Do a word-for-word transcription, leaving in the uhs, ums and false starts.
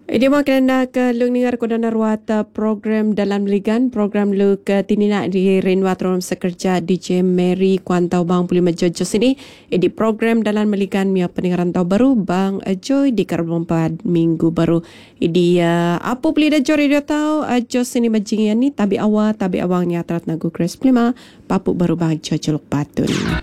Dia mau kena ke lung dengar ko dana ruata program dalam ligan program lu ke tinina di Renwa Trom Sekerja D J Mary Kuantau Bang Pulima Jojo sini di program dalam meligan mia pendengaran tau baru Bang Joy di karbon pad minggu baru di uh, apa puli dah jori dia tahu jo sini majingian ni tabi awal tabi awangnya terat nagu Grace Prima papuk baru Bang Jojo Lok Patun.